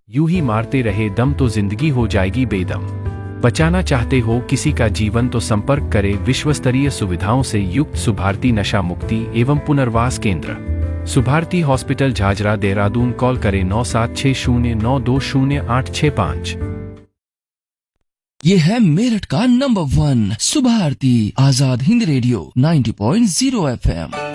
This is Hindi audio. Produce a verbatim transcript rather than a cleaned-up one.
यूं ही मारते रहे दम तो जिंदगी हो जाएगी बेदम। बचाना चाहते हो किसी का जीवन तो संपर्क करें विश्वस्तरीय सुविधाओं से युक्त सुभारती नशा मुक्ति एवं पुनर्वास केंद्र, सुभारती हॉस्पिटल झाझरा देहरादून। कॉल करें नौ सात छह शून्य नौ दो शून्य आठ छह पाँच। ये है मेरठ का number one Subharti Azad Hind radio नब्बे पॉइंट शून्य एफ एम।